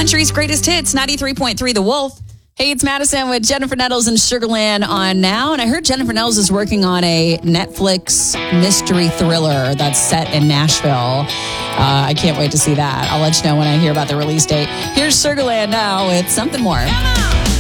country's greatest hits, 93.3 The Wolf. Hey, it's Madison with Jennifer Nettles and Sugarland on now. And I heard Jennifer Nettles is working on a Netflix mystery thriller that's set in Nashville. I can't wait to see that. I'll let you know when I hear about the release date. Here's Sugarland now with Something More.